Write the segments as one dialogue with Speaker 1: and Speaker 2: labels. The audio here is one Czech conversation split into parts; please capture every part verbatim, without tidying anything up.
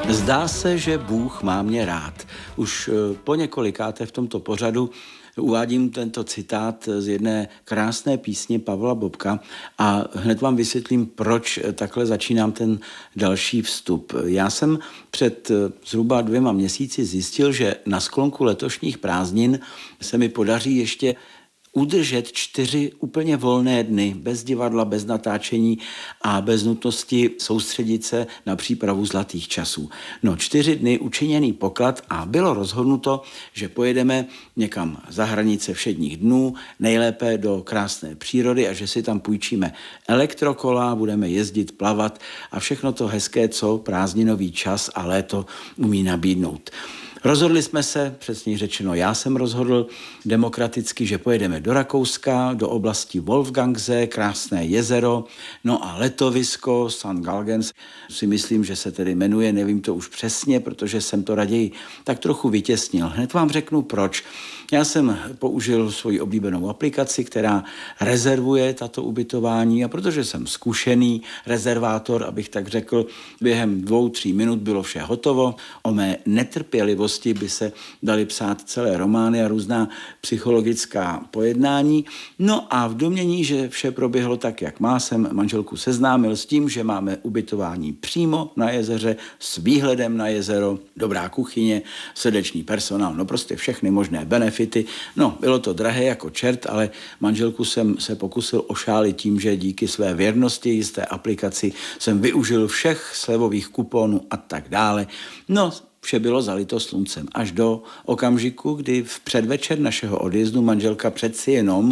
Speaker 1: Zdá se, že Bůh má mě rád. Už po několikáté v tomto pořadu uvádím tento citát z jedné krásné písně Pavla Bobka a hned vám vysvětlím, proč takhle začínám ten další vstup. Já jsem před zhruba dvěma měsíci zjistil, že na sklonku letošních prázdnin se mi podaří ještě udržet čtyři úplně volné dny, bez divadla, bez natáčení a bez nutnosti soustředit se na přípravu zlatých časů. No, čtyři dny učiněný poklad a bylo rozhodnuto, že pojedeme někam za hranice všedních dnů, nejlépe do krásné přírody a že si tam půjčíme elektrokola, budeme jezdit, plavat a všechno to hezké, co prázdninový čas a léto umí nabídnout. Rozhodli jsme se, přesně řečeno, já jsem rozhodl demokraticky, že pojedeme do Rakouska, do oblasti Wolfgangse, krásné jezero, no a letovisko Sankt Galgens, si myslím, že se tedy jmenuje, nevím to už přesně, protože jsem to raději tak trochu vytěsnil. Hned vám řeknu proč. Já jsem použil svoji oblíbenou aplikaci, která rezervuje tato ubytování a protože jsem zkušený rezervátor, abych tak řekl, během dvou, tří minut bylo vše hotovo. O mé netrpělivosti by se dali psát celé romány a různá psychologická pojednání. No a v domnění, že vše proběhlo tak, jak má, jsem manželku seznámil s tím, že máme ubytování přímo na jezeře s výhledem na jezero, dobrá kuchyně, srdečný personál, no prostě všechny možné benefity. No, bylo to drahé jako čert, ale manželku jsem se pokusil ošálit tím, že díky své věrnosti jisté aplikaci jsem využil všech slevových kuponů a tak dále. No, vše bylo zalito sluncem až do okamžiku, kdy v předvečer našeho odjezdu manželka přeci jenom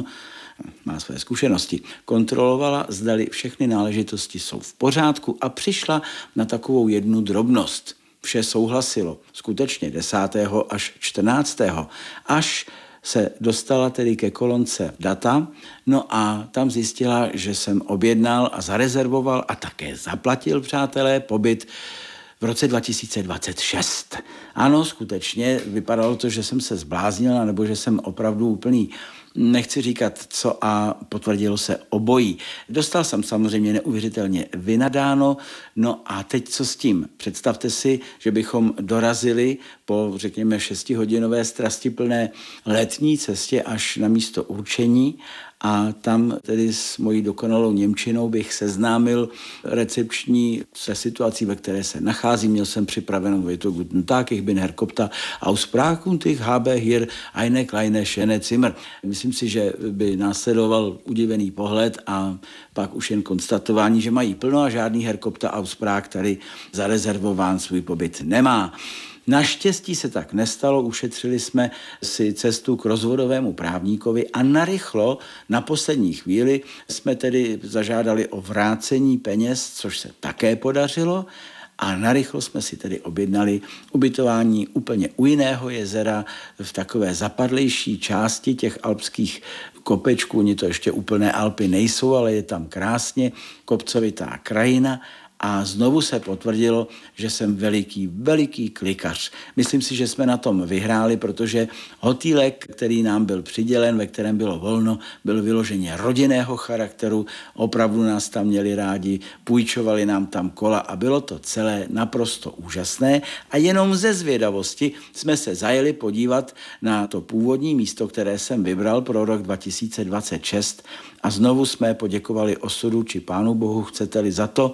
Speaker 1: má své zkušenosti, kontrolovala, zdali všechny náležitosti jsou v pořádku a přišla na takovou jednu drobnost. Vše souhlasilo. Skutečně desátého až čtrnáctého Až se dostala tedy ke kolonce data, no a tam zjistila, že jsem objednal a zarezervoval a také zaplatil, přátelé, pobyt v roce dva tisíce dvacet šest. Ano, skutečně, vypadalo to, že jsem se zbláznil, nebo že jsem opravdu úplný, nechci říkat co, a potvrdilo se obojí. Dostal jsem samozřejmě neuvěřitelně vynadáno, no a teď co s tím? Představte si, že bychom dorazili po, řekněme, šestihodinové strastiplné letní cestě až na místo určení a tam tedy s mojí dokonalou němčinou bych seznámil recepční se situací, ve které se nacházím. Měl jsem připravenou větu Guten Tag, ich bin Herr Kopta, aus Prag und ich habe hier eine kleine schöne Zimmer. Myslím si, že by následoval udivený pohled a pak už jen konstatování, že mají plno a žádný Herr Kopta aus Prag tady zarezervován svůj pobyt nemá. Naštěstí se tak nestalo, ušetřili jsme si cestu k rozvodovému právníkovi a narychlo na poslední chvíli jsme tedy zažádali o vrácení peněz, což se také podařilo. A narychlo jsme si tedy objednali ubytování úplně u jiného jezera v takové zapadlejší části těch alpských kopečků. Oni to ještě úplné Alpy nejsou, ale je tam krásně kopcovitá krajina. A znovu se potvrdilo, že jsem veliký, veliký klikař. Myslím si, že jsme na tom vyhráli, protože hotýlek, který nám byl přidělen, ve kterém bylo volno, byl vyloženě rodinného charakteru. Opravdu nás tam měli rádi, půjčovali nám tam kola a bylo to celé naprosto úžasné. A jenom ze zvědavosti jsme se zajeli podívat na to původní místo, které jsem vybral pro rok dva tisíce dvacet šest. A znovu jsme poděkovali osudu či Pánu Bohu, chcete-li, za to,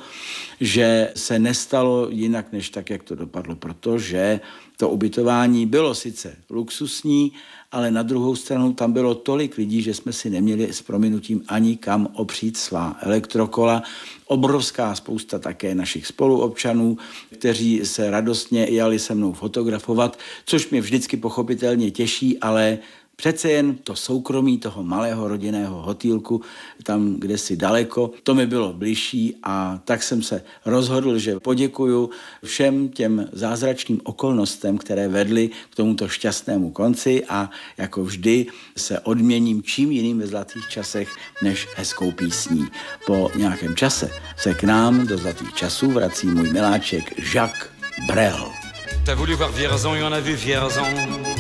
Speaker 1: že se nestalo jinak, než tak, jak to dopadlo, protože to ubytování bylo sice luxusní, ale na druhou stranu tam bylo tolik lidí, že jsme si neměli s prominutím ani kam opřít svá elektrokola. Obrovská spousta také našich spoluobčanů, kteří se radostně jali se mnou fotografovat, což mě vždycky pochopitelně těší, ale přece jen to soukromí toho malého rodinného hotýlku, tam kdesi daleko, to mi bylo bližší a tak jsem se rozhodl, že poděkuju všem těm zázračným okolnostem, které vedly k tomuto šťastnému konci a jako vždy se odměním čím jiným ve zlatých časech než hezkou písní. Po nějakém čase se k nám do zlatých časů vrací můj miláček Jacques Brel.
Speaker 2: T'as voulu voir Vierzon et on a vu Vierzon.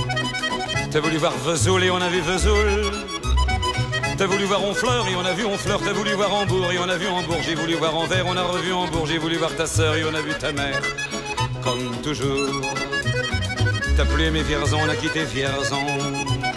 Speaker 2: T'as voulu voir Vesoul et on a vu Vesoul. T'as voulu voir Honfleur et on a vu Honfleur. T'as voulu voir Hambourg et on a vu Hambourg. J'ai voulu voir Anvers, on a revu Hambourg. J'ai voulu voir ta sœur et on a vu ta mère. comme toujours. T'as plus aimé Vierzon, on a quitté Vierzon.